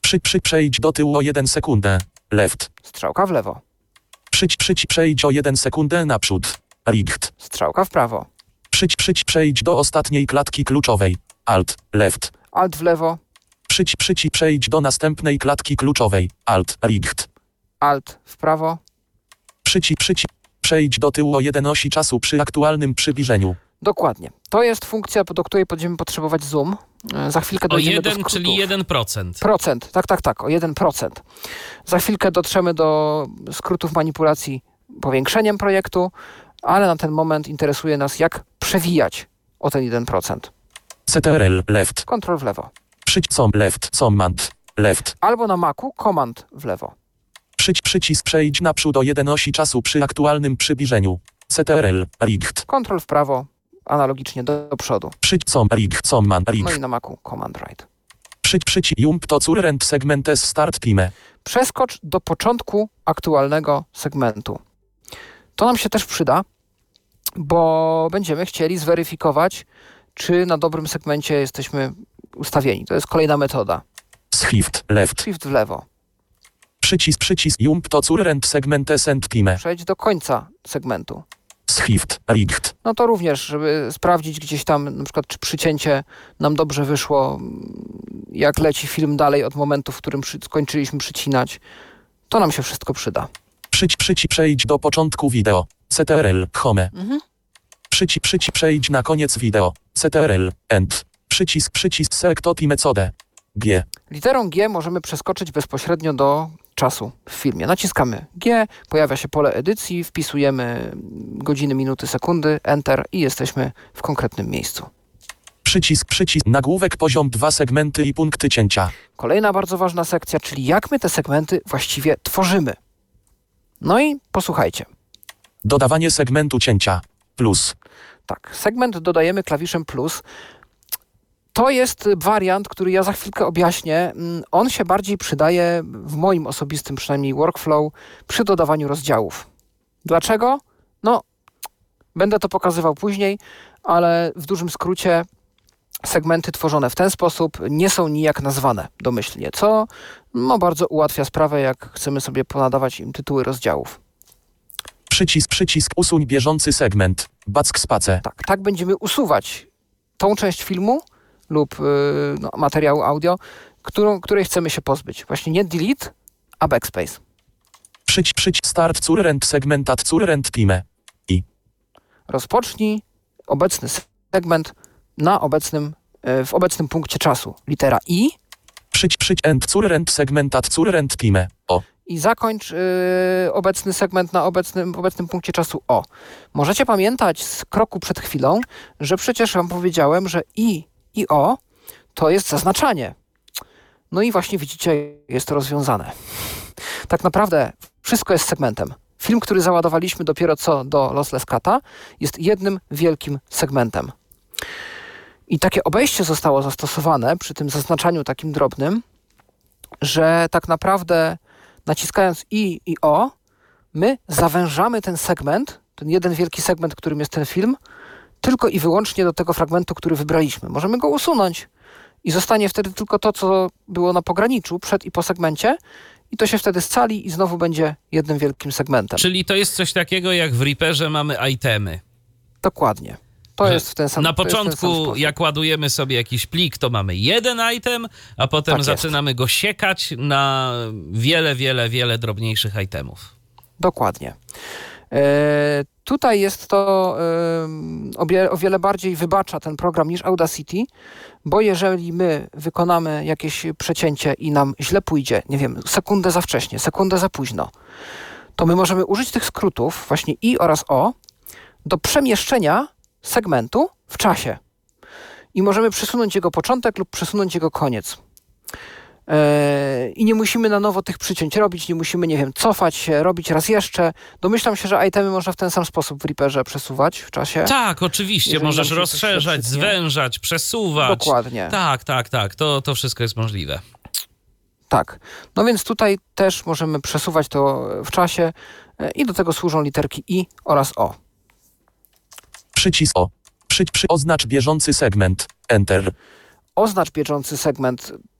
Przejdź do tyłu o 1 sekundę. Left. Strzałka w lewo. Przejdź o 1 sekundę naprzód. Right. Strzałka w prawo. Przejdź do ostatniej klatki kluczowej. Alt. Left. Alt w lewo. Przejdź do następnej klatki kluczowej. Alt. Right. Alt w prawo. Przejdź do tyłu o 1 osi czasu przy aktualnym przybliżeniu. Dokładnie. To jest funkcja, do której będziemy potrzebować zoom. Za chwilkę dojdziemy do skrótów. Czyli 1%. Procent. Tak. O 1%. Za chwilkę dotrzemy do skrótów manipulacji powiększeniem projektu, ale na ten moment interesuje nas, jak przewijać o ten 1%. Ctrl left. Ctrl w lewo. Left. Command left. Albo na Macu Command w lewo. Przycisk przejdź naprzód o 1 osi czasu przy aktualnym przybliżeniu. Ctrl right. Ctrl w prawo, analogicznie do przodu. Command No right. i na Macu Command right. Jump to current segmentes start time. Przeskocz do początku aktualnego segmentu. To nam się też przyda, bo będziemy chcieli zweryfikować, czy na dobrym segmencie jesteśmy ustawieni. To jest kolejna metoda. Shift left. Shift w lewo. Przycisk Jump to current segmentes end time. Przejdź do końca segmentu. Shift right. No to również, żeby sprawdzić gdzieś tam, na przykład, czy przycięcie nam dobrze wyszło, jak leci film dalej od momentu, w którym skończyliśmy przycinać. To nam się wszystko przyda. Przejdź do początku wideo. Ctrl home. Przejdź na koniec wideo. Ctrl end. Przycisk select i metodę. G. Literą G możemy przeskoczyć bezpośrednio do czasu w filmie. Naciskamy G, pojawia się pole edycji, wpisujemy godziny, minuty, sekundy, Enter i jesteśmy w konkretnym miejscu. Przycisk nagłówek poziom 2 segmenty i punkty cięcia. Kolejna bardzo ważna sekcja, czyli jak my te segmenty właściwie tworzymy. No i posłuchajcie. Dodawanie segmentu cięcia. Plus. Tak, segment dodajemy klawiszem plus. To jest wariant, który ja za chwilkę objaśnię. On się bardziej przydaje w moim osobistym przynajmniej workflow przy dodawaniu rozdziałów. Dlaczego? No, będę to pokazywał później, ale w dużym skrócie segmenty tworzone w ten sposób nie są nijak nazwane domyślnie, co bardzo ułatwia sprawę, jak chcemy sobie ponadawać im tytuły rozdziałów. Przycisk usuń bieżący segment. Back space. Tak będziemy usuwać tą część filmu lub materiału audio, której chcemy się pozbyć. Właśnie nie delete, a backspace. Start current segment at current time. I. Rozpocznij obecny segment w obecnym punkcie czasu. Litera I. End current segment at current time. O. I zakończ obecny segment w obecnym punkcie czasu O. Możecie pamiętać z kroku przed chwilą, że przecież wam powiedziałem, że I i O to jest zaznaczanie. No i właśnie widzicie, jest to rozwiązane. Tak naprawdę wszystko jest segmentem. Film, który załadowaliśmy dopiero co do Lossless Cut'a, jest jednym wielkim segmentem. I takie obejście zostało zastosowane przy tym zaznaczaniu takim drobnym, że tak naprawdę naciskając I i O, my zawężamy ten segment, ten jeden wielki segment, którym jest ten film, tylko i wyłącznie do tego fragmentu, który wybraliśmy. Możemy go usunąć i zostanie wtedy tylko to, co było na pograniczu przed i po segmencie i to się wtedy scali i znowu będzie jednym wielkim segmentem. Czyli to jest coś takiego, jak w Reaperze mamy itemy. Dokładnie. To jest w ten sam sposób. Na początku, jak ładujemy sobie jakiś plik, to mamy jeden item, a potem tak zaczynamy go siekać na wiele drobniejszych itemów. Dokładnie. Tutaj jest to o wiele bardziej wybacza ten program niż Audacity, bo jeżeli my wykonamy jakieś przecięcie i nam źle pójdzie, nie wiem, sekundę za wcześnie, sekundę za późno, to my możemy użyć tych skrótów, właśnie I oraz O, do przemieszczenia segmentu w czasie. I możemy przesunąć jego początek lub przesunąć jego koniec. I nie musimy na nowo tych przycięć robić, nie musimy, nie wiem, cofać się, robić raz jeszcze. Domyślam się, że itemy można w ten sam sposób w Reaperze przesuwać w czasie. Tak, oczywiście. Jeżeli możesz nam się rozszerzać, zwężać, przesuwać. Dokładnie. Tak. To wszystko jest możliwe. Tak. No więc tutaj też możemy przesuwać to w czasie i do tego służą literki I oraz O. Przycisk O. Oznacz bieżący segment. Enter. Oznacz bieżący segment.